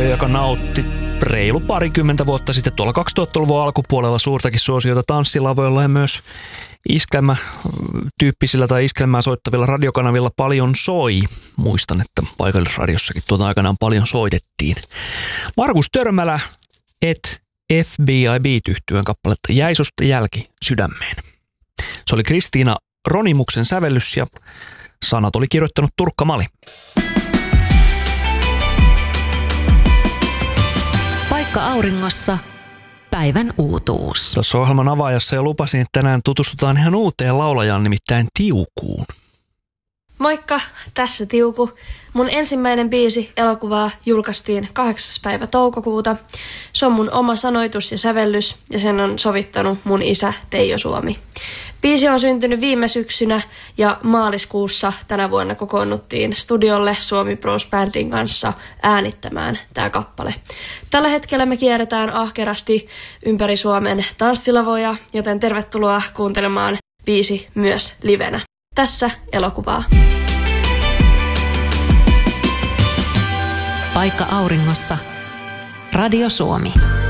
joka nautti reilu parikymmentä vuotta sitten tuolla 2000-luvun alkupuolella suurtakin suosiota tanssilavoilla ja myös iskelmätyyppisillä tai iskelmää soittavilla radiokanavilla paljon soi. Muistan, että paikallisradiossakin tuota aikanaan paljon soitettiin. Markus Törmälä et FBI-Beat-yhtyeen kappaletta Jäi susta jälki sydämeen. Se oli Kristiina Ronimuksen sävellys ja sanat oli kirjoittanut Turkka Mali. Paikka auringossa, päivän uutuus. Tuossa ohjelman avaajassa jo lupasin, että tänään tutustutaan ihan uuteen laulajaan, nimittäin Tiukuun. Moikka, tässä Tiuku. Mun ensimmäinen biisi elokuvaa julkaistiin 8. päivä toukokuuta. Se on mun oma sanoitus ja sävellys ja sen on sovittanut mun isä Teijo Suomi. Biisi on syntynyt viime syksynä ja maaliskuussa tänä vuonna kokoonnuttiin studiolle Suomi Bros Bandin kanssa äänittämään tää kappale. Tällä hetkellä me kierretään ahkerasti ympäri Suomen tanssilavoja, joten tervetuloa kuuntelemaan biisi myös livenä. Tässä elokuvaa. Paikka auringossa. Radio Suomi.